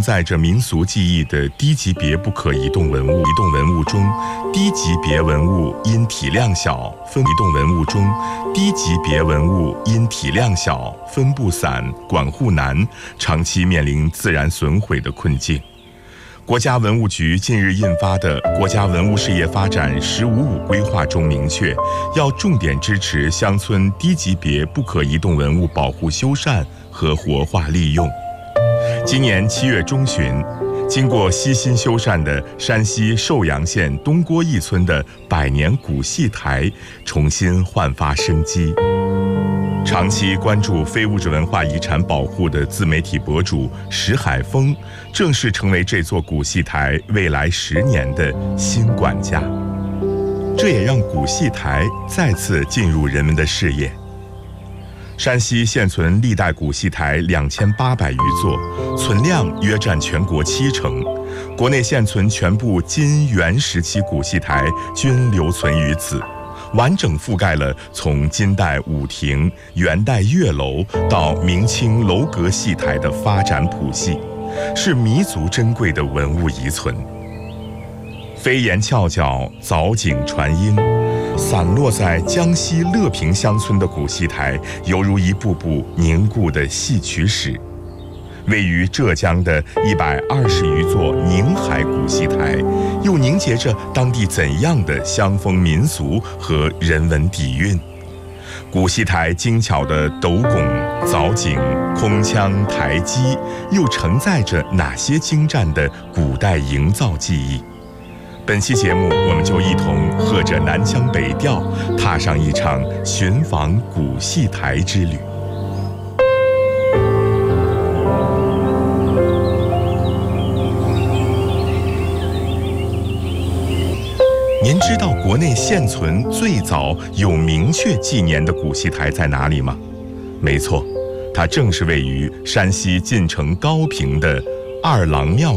载着民俗记忆的低级别不可移动文物。移动文物中，低级别文物因体量小，分布散、管护难，长期面临自然损毁的困境。国家文物局近日印发的《国家文物事业发展“15+5”规划》中明确，要重点支持乡村低级别不可移动文物保护修缮和活化利用。今年7月中旬，经过悉心修缮的山西寿阳县东郭驿村的百年古戏台重新焕发生机。长期关注非物质文化遗产保护的自媒体博主石海峰，正式成为这座古戏台未来10年的新管家。这也让古戏台再次进入人们的视野。山西现存历代古戏台2800余座，存量约占全国70%。国内现存全部金元时期古戏台均留存于此，完整覆盖了从金代武亭、元代月楼到明清楼阁戏台的发展谱系，是弥足珍贵的文物遗存。飞檐翘角，藻井传音，散落在江西乐平乡村的古戏台，犹如一部部凝固的戏曲史。位于浙江的120余座宁海古戏台，又凝结着当地怎样的乡风民俗和人文底蕴？古戏台精巧的斗拱、藻井、空腔、台基，又承载着哪些精湛的古代营造技艺？本期节目，我们就一同和着南腔北调，踏上一场寻访古戏台之旅。您知道国内现存最早有明确纪年的古戏台在哪里吗？没错，它正是位于山西晋城高平的二郎庙